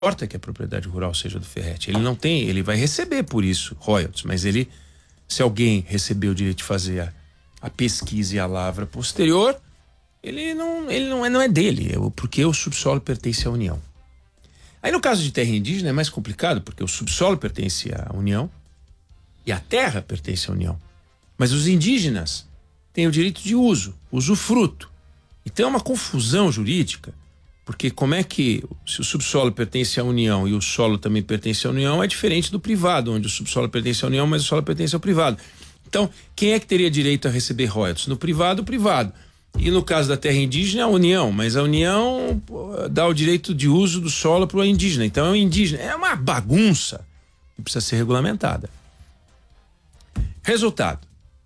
importa que a propriedade rural seja do Ferretti. Ele não tem, ele vai receber por isso royalties, mas ele, se alguém receber o direito de fazer a pesquisa e a lavra posterior, ele não é dele, porque o subsolo pertence à União. Aí no caso de terra indígena é mais complicado, porque o subsolo pertence à União e a terra pertence à União. Mas os indígenas têm o direito de uso, usufruto. Então é uma confusão jurídica, porque como é que, se o subsolo pertence à União e o solo também pertence à União, é diferente do privado, onde o subsolo pertence à União, mas o solo pertence ao privado. Então, quem é que teria direito a receber royalties? No privado, o privado. E no caso da terra indígena, a União, mas a União dá o direito de uso do solo para o indígena. Então é o indígena. É uma bagunça que precisa ser regulamentada. Resultado.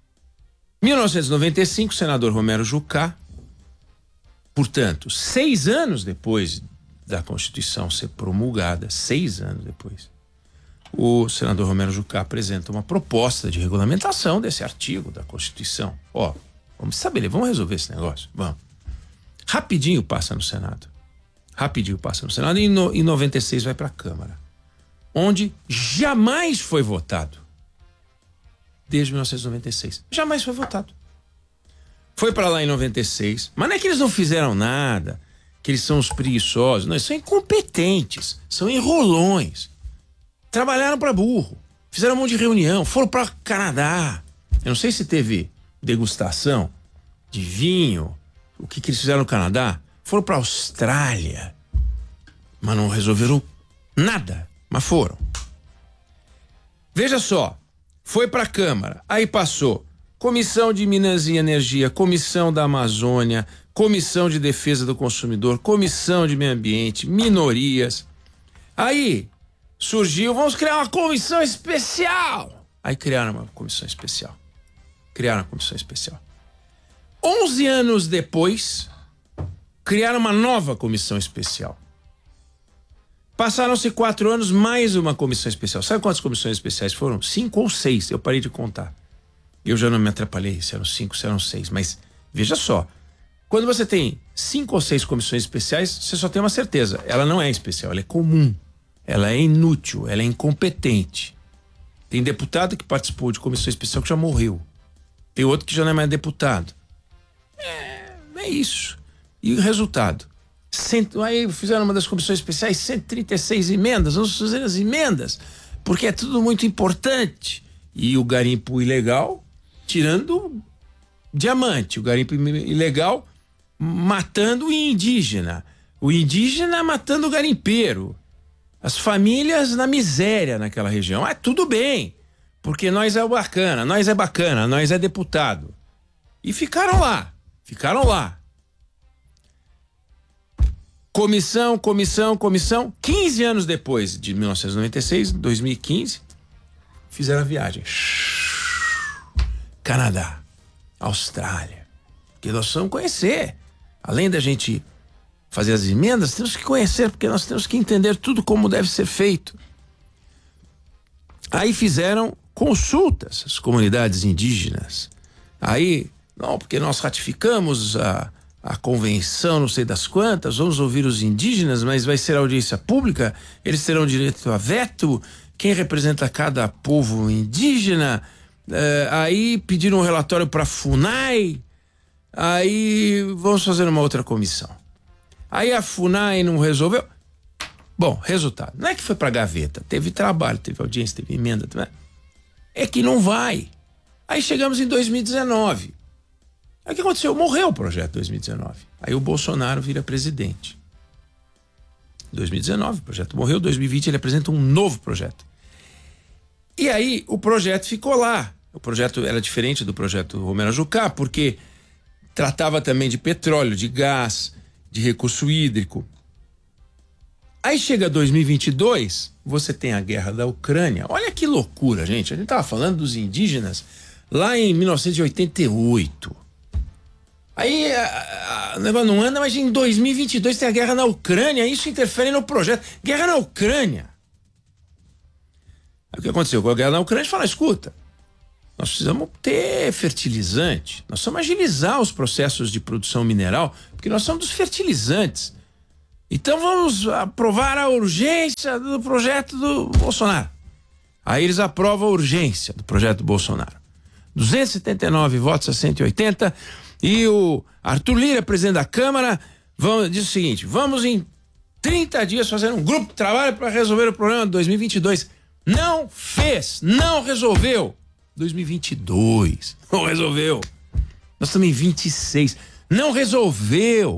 1995, o senador Romero Jucá, portanto, 6 anos depois da Constituição ser promulgada, 6 anos depois, o senador Romero Jucá apresenta uma proposta de regulamentação desse artigo da Constituição. Vamos estabelecer, vamos resolver esse negócio, vamos. Rapidinho passa no Senado. E em 96 vai para a Câmara, onde jamais foi votado. Desde 1996. Jamais foi votado. Foi para lá em 96, mas não é que eles não fizeram nada, que eles são os preguiçosos, não, eles são incompetentes, são enrolões. Trabalharam para burro, fizeram um monte de reunião, foram para Canadá. Eu não sei se teve degustação de vinho, o que eles fizeram no Canadá. Foram para Austrália, mas não resolveram nada, mas foram. Veja só, foi para a Câmara, aí passou Comissão de Minas e Energia, Comissão da Amazônia, Comissão de Defesa do Consumidor, Comissão de Meio Ambiente, minorias. Aí surgiu, vamos criar uma comissão especial. Aí criaram uma comissão especial. 11 anos depois, criaram uma nova comissão especial. Passaram-se 4 anos, mais uma comissão especial. Sabe quantas comissões especiais foram? 5 ou 6, eu parei de contar. Eu já não me atrapalhei, se eram 5, se eram 6, mas veja só, quando você tem 5 ou 6 comissões especiais, você só tem uma certeza, ela não é especial, ela é comum, ela é inútil, ela é incompetente. Tem deputado que participou de comissão especial que já morreu, tem outro que já não é mais deputado. É isso. E o resultado? Aí fizeram uma das comissões especiais, 136 emendas, vamos fazer as emendas, porque é tudo muito importante. E o garimpo ilegal tirando diamante, o garimpo ilegal matando o indígena matando o garimpeiro, as famílias na miséria naquela região. Tudo bem, porque nós é bacana, nós é deputado. E ficaram lá. Comissão, 15 anos depois, de 1996, 2015, fizeram a viagem. Canadá, Austrália. Porque nós vamos conhecer. Além da gente fazer as emendas, temos que conhecer, porque nós temos que entender tudo como deve ser feito. Aí fizeram consultas às comunidades indígenas. Aí, não, porque nós ratificamos a convenção, não sei das quantas, vamos ouvir os indígenas, mas vai ser audiência pública, eles terão direito a veto, quem representa cada povo indígena. Aí pediram um relatório para a FUNAI, aí vamos fazer uma outra comissão. Aí a FUNAI não resolveu. Bom, resultado, não é que foi para gaveta, teve trabalho, teve audiência, teve emenda, é que não vai. Aí chegamos em 2019. Aí o que aconteceu? Morreu o projeto 2019. Aí o Bolsonaro vira presidente. 2019, o projeto morreu. 2020 ele apresenta um novo projeto. E aí o projeto ficou lá. O projeto era diferente do projeto Romero Jucá, porque tratava também de petróleo, de gás, de recurso hídrico. Aí chega 2022, você tem a guerra da Ucrânia. Olha que loucura, gente. A gente estava falando dos indígenas lá em 1988. Aí o negócio não anda, mas em 2022 tem a guerra na Ucrânia. Isso interfere no projeto. Guerra na Ucrânia. Aí o que aconteceu com a guerra na Ucrânia? A gente fala, escuta, nós precisamos ter fertilizante. Nós precisamos agilizar os processos de produção mineral, porque nós somos dos fertilizantes. Então vamos aprovar a urgência do projeto do Bolsonaro. Aí eles aprovam a urgência do projeto do Bolsonaro. 279 votos a 180. E o Arthur Lira, presidente da Câmara, diz o seguinte: vamos em 30 dias fazer um grupo de trabalho para resolver o problema de 2022. Não fez, não resolveu. 2022, não resolveu. Nós estamos em 26, não resolveu.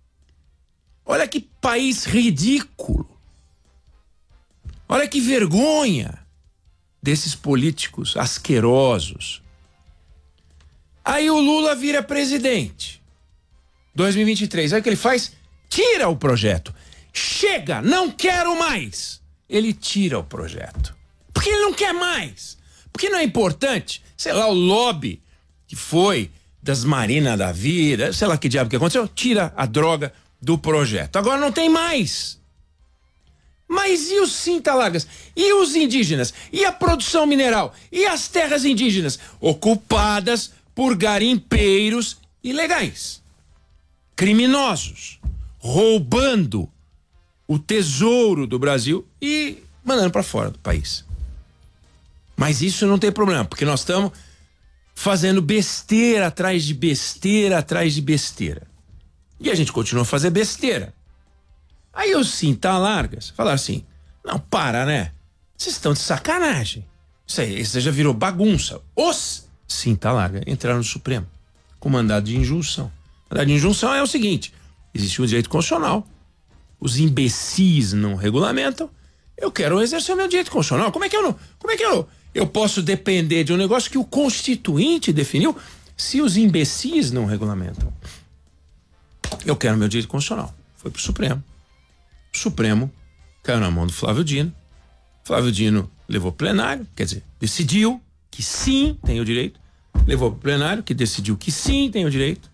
Olha que país ridículo. Olha que vergonha desses políticos asquerosos. Aí o Lula vira presidente. 2023, aí o que ele faz? Tira o projeto. Chega, não quero mais. Ele tira o projeto. Porque ele não quer mais. Porque não é importante. Sei lá, o lobby que foi das marinas da vida, sei lá que diabo que aconteceu, tira a droga do projeto. Agora não tem mais. Mas e os cinta-largas? E os indígenas? E a produção mineral? E as terras indígenas? Ocupadas por garimpeiros ilegais, criminosos, roubando o tesouro do Brasil e mandando para fora do país. Mas isso não tem problema, porque nós estamos fazendo besteira atrás de besteira atrás de besteira. E a gente continua a fazer besteira. Aí os cinta-largas falaram assim: não, para, né? Vocês estão de sacanagem. Isso já virou bagunça. Os cinta-larga entraram no Supremo com mandado de injunção. Mandado de injunção é o seguinte: existe um direito constitucional. Os imbecis não regulamentam. Eu quero exercer meu direito constitucional. Como é que eu posso depender de um negócio que o Constituinte definiu se os imbecis não regulamentam? Eu quero meu direito constitucional. Foi pro Supremo. O Supremo caiu na mão do Flávio Dino. Flávio Dino levou pro plenário, quer dizer, decidiu que sim tem o direito. Levou pro plenário, que decidiu que sim tem o direito.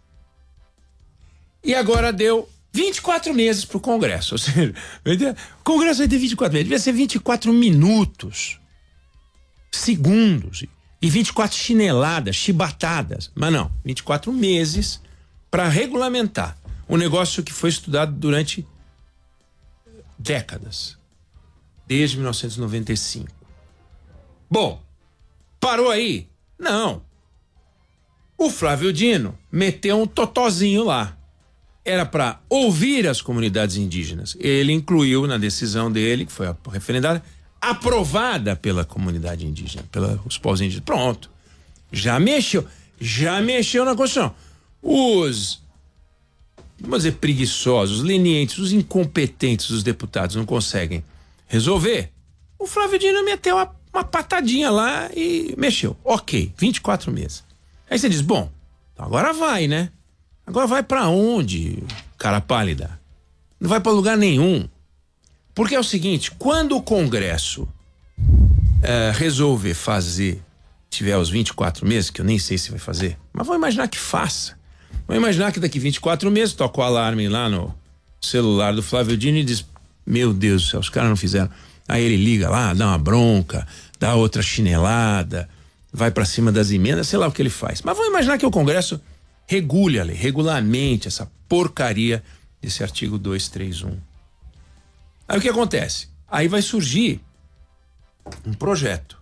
E agora deu 24 meses pro Congresso. Ou seja, o Congresso vai ter 24 meses. Devia ser 24 minutos, segundos e 24 chineladas, chibatadas. Mas não, 24 meses para regulamentar um negócio que foi estudado durante décadas, desde 1995. Bom, parou aí? Não. O Flávio Dino meteu um totozinho lá. Era para ouvir as comunidades indígenas. Ele incluiu na decisão dele, que foi referendada, aprovada pela comunidade indígena, pelos povos indígenas. Pronto. Já mexeu na Constituição. Os, vamos dizer, preguiçosos, lenientes, os incompetentes dos deputados não conseguem resolver. O Flávio Dino meteu uma patadinha lá e mexeu. Ok, 24 meses. Aí você diz, bom, agora vai, né? Agora vai pra onde, cara pálida? Não vai pra lugar nenhum. Porque é o seguinte, quando o Congresso resolver fazer, tiver os 24 meses, que eu nem sei se vai fazer, mas vou imaginar que faça. Vou imaginar que daqui 24 meses toca o alarme lá no celular do Flávio Dino e diz, meu Deus do céu, os caras não fizeram. Aí ele liga lá, dá uma bronca, dá outra chinelada, vai pra cima das emendas, sei lá o que ele faz. Mas vou imaginar que o Congresso regule a lei, regulamente essa porcaria desse artigo 231. Aí o que acontece? Aí vai surgir um projeto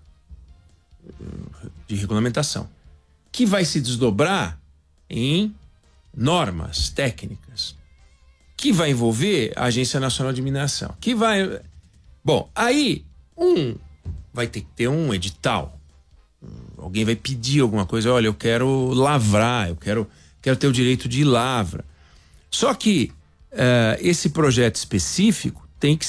de regulamentação que vai se desdobrar em normas técnicas, que vai envolver a Agência Nacional de Mineração, que vai... Bom, aí vai ter que ter um edital. Alguém vai pedir alguma coisa, olha, eu quero lavrar, eu quero ter o direito de lavra. Só que esse projeto específico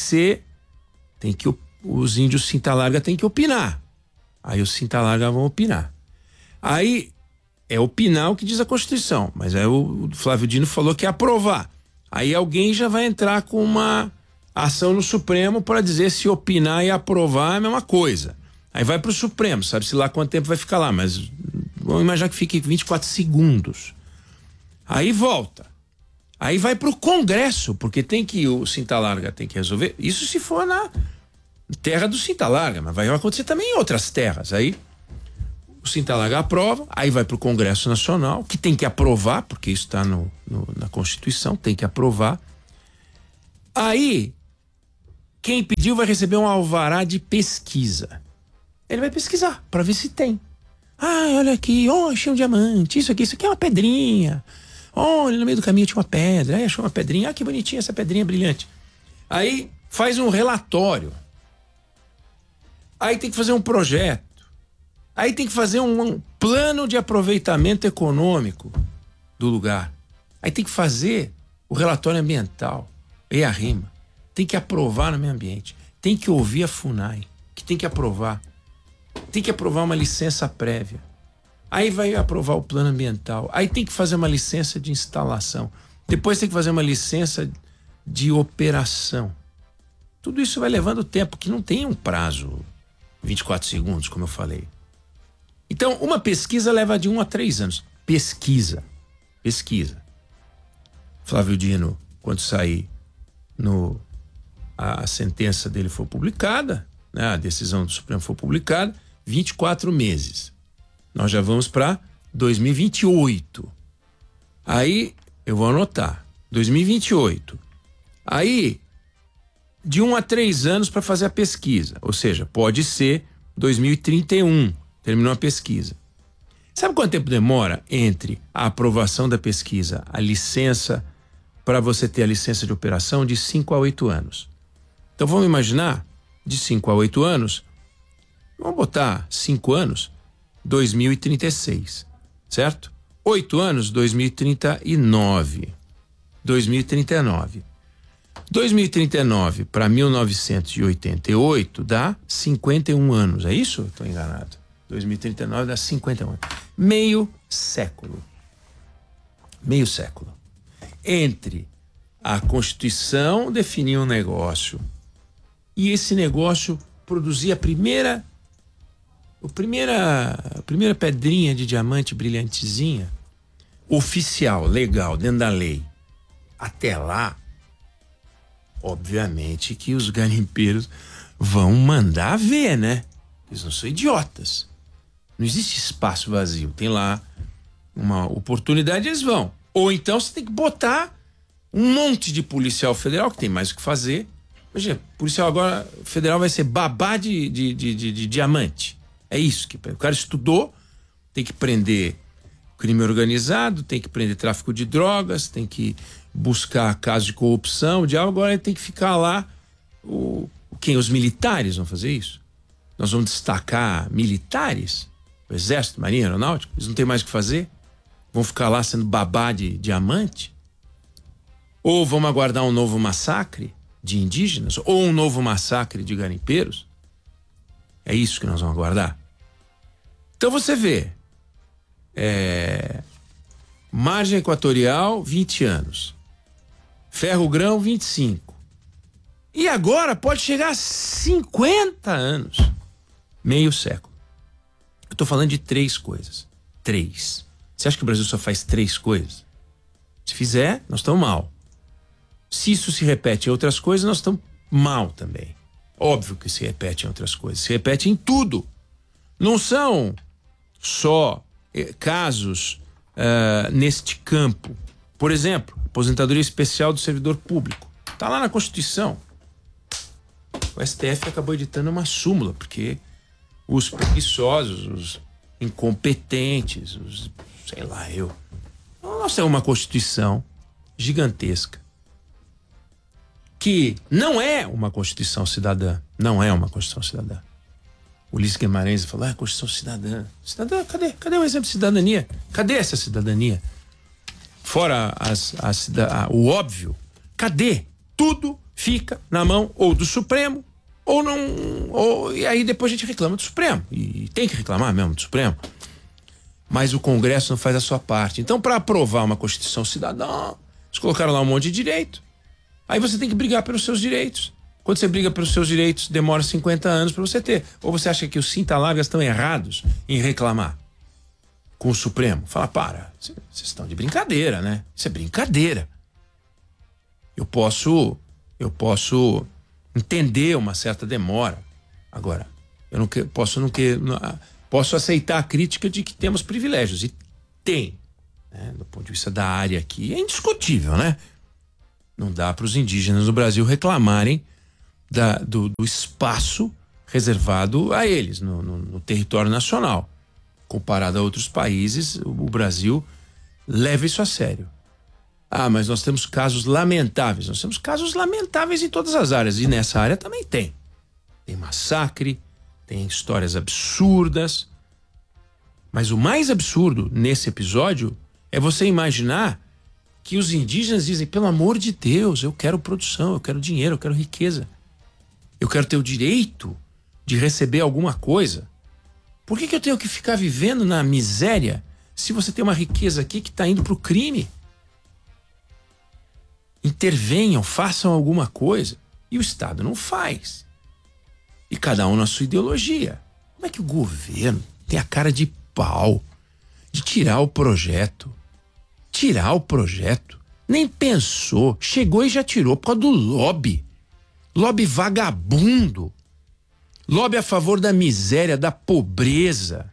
os índios cinta-larga têm que opinar. Aí os cinta-larga vão opinar. Aí é opinar o que diz a Constituição, mas aí o Flávio Dino falou que é aprovar. Aí alguém já vai entrar com uma ação no Supremo para dizer se opinar e aprovar é a mesma coisa. Aí vai pro Supremo, sabe-se lá quanto tempo vai ficar lá, mas vamos imaginar que fique 24 segundos. Aí volta. Aí vai pro Congresso, porque o cinta-larga tem que resolver. Isso se for na terra do cinta-larga, mas vai acontecer também em outras terras. Aí o cinta-larga aprova, aí vai pro Congresso Nacional, que tem que aprovar, porque isso está na Constituição, tem que aprovar. Aí, quem pediu vai receber um alvará de pesquisa. Ele vai pesquisar para ver se tem. Ah, olha aqui, achei um diamante, isso aqui é uma pedrinha. Olha, no meio do caminho tinha uma pedra, aí achou uma pedrinha, que bonitinha essa pedrinha brilhante. Aí faz um relatório. Aí tem que fazer um projeto. Aí tem que fazer um plano de aproveitamento econômico do lugar. Aí tem que fazer o relatório ambiental e a RIMA. Tem que aprovar no meio ambiente. Tem que ouvir a FUNAI, que tem que aprovar. Tem que aprovar uma licença prévia. Aí vai aprovar o plano ambiental. Aí tem que fazer uma licença de instalação. Depois tem que fazer uma licença de operação. Tudo isso vai levando tempo, que não tem um prazo 24 segundos, como eu falei. Então, uma pesquisa leva de 1 a 3 anos. Pesquisa. Flávio Dino, quando sair a sentença dele for publicada, né, a decisão do Supremo for publicada, 24 meses. Nós já vamos para 2028. Aí, eu vou anotar, 2028. Aí, de 1 a 3 anos para fazer a pesquisa. Ou seja, pode ser 2031, terminou a pesquisa. Sabe quanto tempo demora entre a aprovação da pesquisa, a licença, para você ter a licença de operação? De 5 a 8 anos. Então vamos imaginar, de 5 a 8 anos, vamos botar 5 anos, 2036, certo? 8 anos, 2039. 2039 para 1988 dá 51 anos, é isso? Estou enganado. 2039 dá 51 anos. Meio século. Entre a Constituição definir um negócio e esse negócio produzir a primeira pedrinha de diamante brilhantezinha, oficial, legal, dentro da lei. Até lá, obviamente que os garimpeiros vão mandar ver, né? Eles não são idiotas. Não existe espaço vazio. Tem lá uma oportunidade, eles vão. Ou então você tem que botar um monte de policial federal, que tem mais o que fazer. Imagina, policial agora federal vai ser babá de diamante. É isso que o cara estudou, tem que prender crime organizado, tem que prender tráfico de drogas, tem que buscar casos de corrupção, agora ele tem que ficar lá. Quem? Os militares vão fazer isso? Nós vamos destacar militares? O Exército, Marinha, Aeronáutica? Eles não têm mais o que fazer? Vão ficar lá sendo babá de diamante? Ou vamos aguardar um novo massacre de indígenas? Ou um novo massacre de garimpeiros? É isso que nós vamos aguardar? Então você vê, margem equatorial, 20 anos. Ferro-grão, 25. E agora pode chegar a 50 anos. Meio século. Eu estou falando de 3 coisas. 3. Você acha que o Brasil só faz 3 coisas? Se fizer, nós estamos mal. Se isso se repete em outras coisas, nós estamos mal também. Óbvio que se repete em outras coisas. Se repete em tudo. Não são só casos neste campo. Por exemplo, aposentadoria especial do servidor público. Está lá na Constituição. O STF acabou editando uma súmula, porque os preguiçosos, os incompetentes, nós temos uma Constituição gigantesca, que não é uma Constituição cidadã. Não é uma Constituição cidadã. Ulisses Guimarães falou, Constituição cidadã. Cidadã, cadê o exemplo de cidadania? Cadê essa cidadania? Fora o óbvio, cadê? Tudo fica na mão ou do Supremo, ou não. E aí depois a gente reclama do Supremo. E tem que reclamar mesmo do Supremo. Mas o Congresso não faz a sua parte. Então, para aprovar uma Constituição cidadã, eles colocaram lá um monte de direito. Aí você tem que brigar pelos seus direitos. Quando você briga pelos seus direitos, demora 50 anos para você ter. Ou você acha que os cinta-largas estão errados em reclamar com o Supremo? Fala, vocês estão de brincadeira, né? Isso é brincadeira. Eu posso entender uma certa demora. Agora, eu não posso aceitar a crítica de que temos privilégios. E tem. Né? Do ponto de vista da área aqui, é indiscutível, né? Não dá para os indígenas do Brasil reclamarem do espaço reservado a eles no território nacional. Comparado a outros países, o Brasil leva isso a sério. Mas nós temos casos lamentáveis. Nós temos casos lamentáveis em todas as áreas. E nessa área também tem. Tem massacre, tem histórias absurdas. Mas o mais absurdo nesse episódio é você imaginar que os indígenas dizem: pelo amor de Deus, eu quero produção, eu quero dinheiro, eu quero riqueza. Eu quero ter o direito de receber alguma coisa. Por que eu tenho que ficar vivendo na miséria se você tem uma riqueza aqui que está indo para o crime? Intervenham, façam alguma coisa. E o Estado não faz. E cada um na sua ideologia. Como é que o governo tem a cara de pau de tirar o projeto? Tirar o projeto. Nem pensou. Chegou e já tirou por causa do lobby. Lobby vagabundo. Lobby a favor da miséria, da pobreza.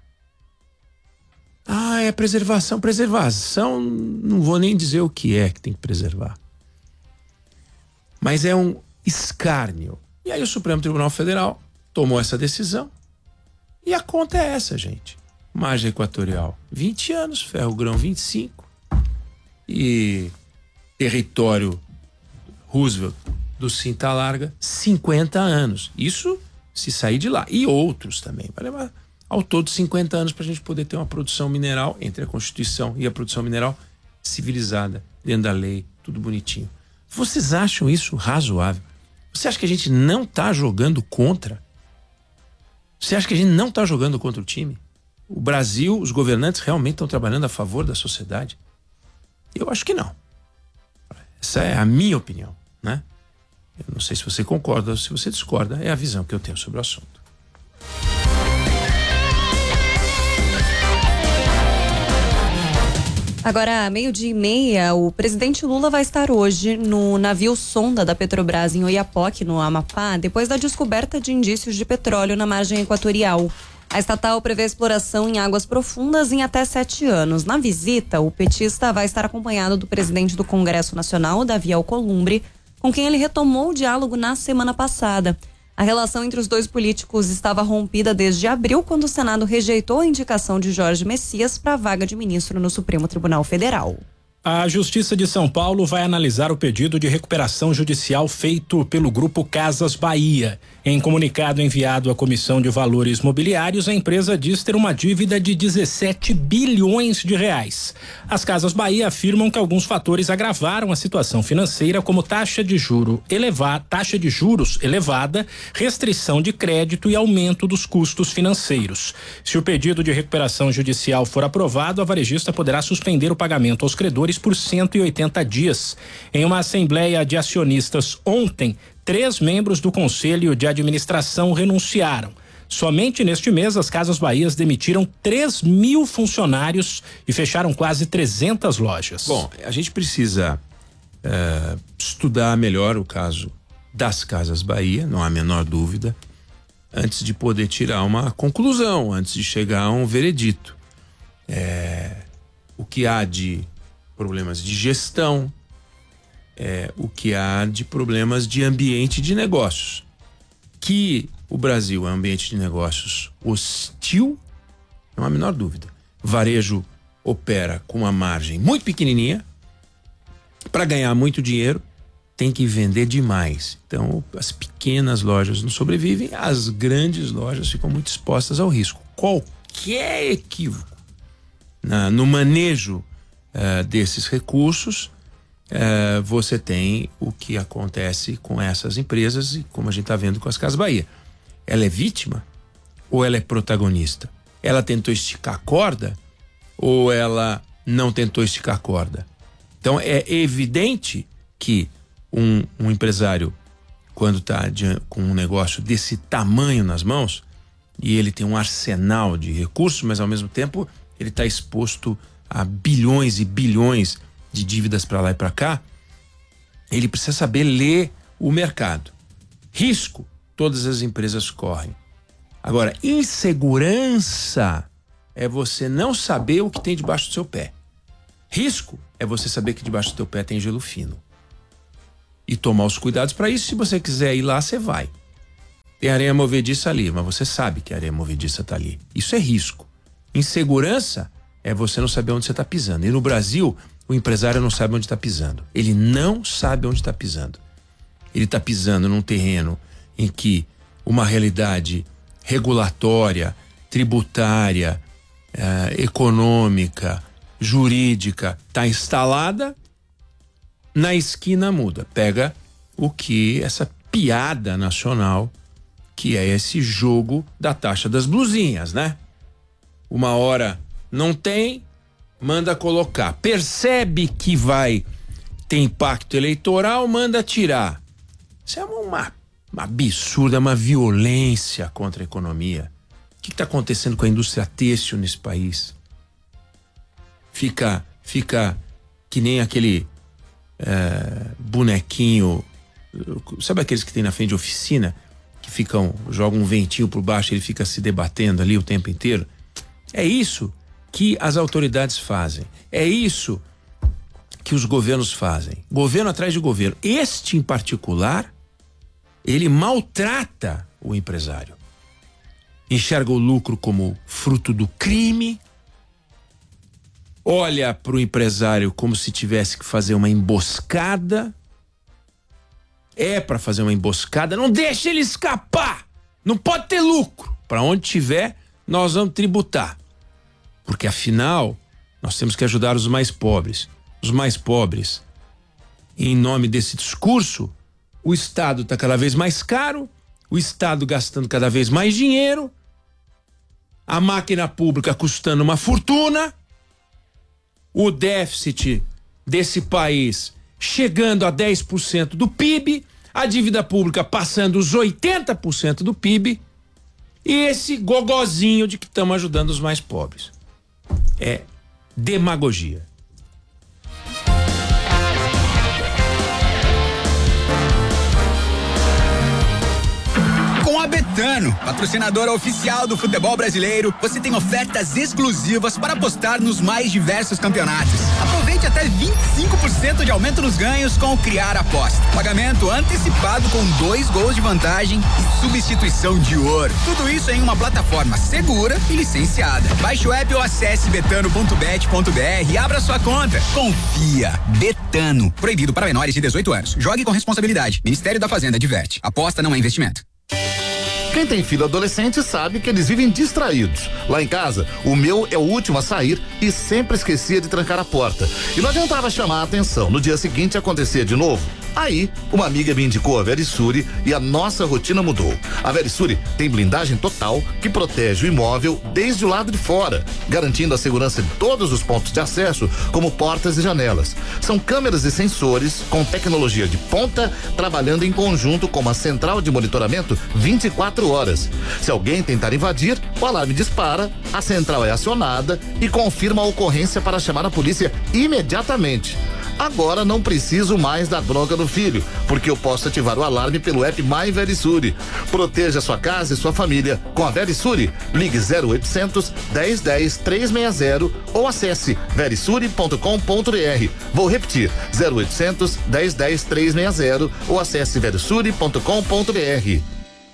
É preservação. Preservação, não vou nem dizer o que é que tem que preservar. Mas é um escárnio. E aí o Supremo Tribunal Federal tomou essa decisão. E a conta é essa, gente. Margem Equatorial, 20 anos. Ferrogrão, 25. E território Roosevelt do Cinta Larga, 50 anos. Isso se sair de lá. E outros também. Vai levar ao todo 50 anos para a gente poder ter uma produção mineral entre a Constituição e a produção mineral civilizada, dentro da lei, tudo bonitinho. Vocês acham isso razoável? Você acha que a gente não está jogando contra? Você acha que a gente não está jogando contra o time? O Brasil, os governantes realmente estão trabalhando a favor da sociedade? Eu acho que não. Essa é a minha opinião, né? Eu não sei se você concorda ou se você discorda, é a visão que eu tenho sobre o assunto. Agora, 12:30, o presidente Lula vai estar hoje no navio sonda da Petrobras em Oiapoque, no Amapá, depois da descoberta de indícios de petróleo na margem equatorial. A estatal prevê exploração em águas profundas em até 7 anos. Na visita, o petista vai estar acompanhado do presidente do Congresso Nacional, Davi Alcolumbre, com quem ele retomou o diálogo na semana passada. A relação entre os dois políticos estava rompida desde abril, quando o Senado rejeitou a indicação de Jorge Messias para a vaga de ministro no Supremo Tribunal Federal. A Justiça de São Paulo vai analisar o pedido de recuperação judicial feito pelo Grupo Casas Bahia. Em comunicado enviado à Comissão de Valores Mobiliários, a empresa diz ter uma dívida de 17 bilhões de reais. As Casas Bahia afirmam que alguns fatores agravaram a situação financeira, como taxa de juros elevada, restrição de crédito e aumento dos custos financeiros. Se o pedido de recuperação judicial for aprovado, a varejista poderá suspender o pagamento aos credores por 180 dias. Em uma assembleia de acionistas ontem, 3 membros do Conselho de Administração renunciaram. Somente neste mês, as Casas Bahias demitiram 3.000 funcionários e fecharam quase 300 lojas. Bom, a gente precisa estudar melhor o caso das Casas Bahia, não há a menor dúvida, antes de poder tirar uma conclusão, antes de chegar a um veredito. O que há de problemas de gestão, o que há de problemas de ambiente de negócios. Que o Brasil é um ambiente de negócios hostil, não há a menor dúvida. Varejo opera com uma margem muito pequenininha, para ganhar muito dinheiro tem que vender demais. Então as pequenas lojas não sobrevivem, as grandes lojas ficam muito expostas ao risco. Qualquer equívoco no manejo desses recursos, você tem o que acontece com essas empresas e como a gente está vendo com as Casas Bahia. Ela é vítima ou ela é protagonista? Ela tentou esticar a corda ou ela não tentou esticar a corda? Então é evidente que um empresário, quando está com um negócio desse tamanho nas mãos e ele tem um arsenal de recursos, mas ao mesmo tempo ele está exposto a bilhões e bilhões de dívidas para lá e para cá, ele precisa saber ler o mercado. Risco, todas as empresas correm. Agora, insegurança é você não saber o que tem debaixo do seu pé. Risco é você saber que debaixo do teu pé tem gelo fino. e tomar os cuidados para isso. Se você quiser ir lá, você vai. Tem areia movediça ali, mas você sabe que a areia movediça tá ali. Isso é risco. Insegurança é você não saber onde você está pisando. E no Brasil, o empresário não sabe onde está pisando. Ele não sabe onde está pisando. Ele está pisando num terreno em que uma realidade regulatória, tributária, econômica, jurídica está instalada, na esquina muda. Pega o que essa piada nacional, que é esse jogo da taxa das blusinhas, né? Uma hora não tem, manda colocar. Percebe que vai ter impacto eleitoral, manda tirar. Isso é uma absurda, uma violência contra a economia. O que está acontecendo com a indústria têxtil nesse país? Fica que nem aquele bonequinho, sabe aqueles que tem na frente de oficina, que jogam um ventinho por baixo e ele fica se debatendo ali o tempo inteiro? É isso que as autoridades fazem. É isso que os governos fazem. Governo atrás de governo. Este, em particular, ele maltrata o empresário. Enxerga o lucro como fruto do crime. Olha para o empresário como se tivesse que fazer uma emboscada. É para fazer uma emboscada. Não deixa ele escapar. Não pode ter lucro. Para onde tiver, nós vamos tributar. Porque afinal, nós temos que ajudar os mais pobres. Os mais pobres, em nome desse discurso, o Estado está cada vez mais caro, o Estado gastando cada vez mais dinheiro, a máquina pública custando uma fortuna, o déficit desse país chegando a 10% do PIB, a dívida pública passando os 80% do PIB, e esse gogozinho de que estamos ajudando os mais pobres. É demagogia. Com a Betano, patrocinadora oficial do futebol brasileiro, você tem ofertas exclusivas para apostar nos mais diversos campeonatos. Aproveite até 25% de aumento nos ganhos com o Criar Aposta. Pagamento antecipado com 2 gols de vantagem e substituição de ouro. Tudo isso em uma plataforma segura e licenciada. Baixe o app ou acesse betano.bet.br e abra sua conta. Confia. Betano. Proibido para menores de 18 anos. Jogue com responsabilidade. Ministério da Fazenda diverte. Aposta não é investimento. Quem tem filho adolescente sabe que eles vivem distraídos. Lá em casa, o meu é o último a sair e sempre esquecia de trancar a porta. E não adiantava chamar a atenção. No dia seguinte acontecia de novo. Aí, uma amiga me indicou a Verisure e a nossa rotina mudou. A Verisure tem blindagem total que protege o imóvel desde o lado de fora, garantindo a segurança de todos os pontos de acesso, como portas e janelas. São câmeras e sensores com tecnologia de ponta, trabalhando em conjunto com uma central de monitoramento 24 horas. Se alguém tentar invadir, o alarme dispara, a central é acionada e confirma a ocorrência para chamar a polícia imediatamente. Agora não preciso mais da bronca do filho, porque eu posso ativar o alarme pelo app My Verisure. Proteja sua casa e sua família com a Verisure. Ligue 0800 1010 360 ou acesse verisure.com.br. Vou repetir, 0800 1010 360 ou acesse verisure.com.br.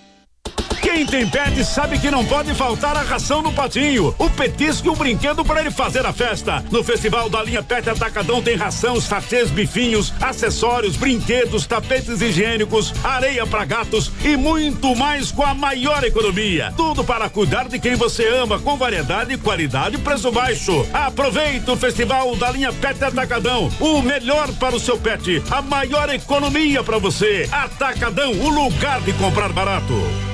Quem tem pet sabe que não pode faltar a ração no patinho, o petisco e o brinquedo para ele fazer a festa. No Festival da Linha Pet Atacadão tem ração, sachês, bifinhos, acessórios, brinquedos, tapetes higiênicos, areia para gatos e muito mais com a maior economia. Tudo para cuidar de quem você ama, com variedade, qualidade e preço baixo. Aproveita o Festival da Linha Pet Atacadão, o melhor para o seu pet, a maior economia para você. Atacadão, o lugar de comprar barato.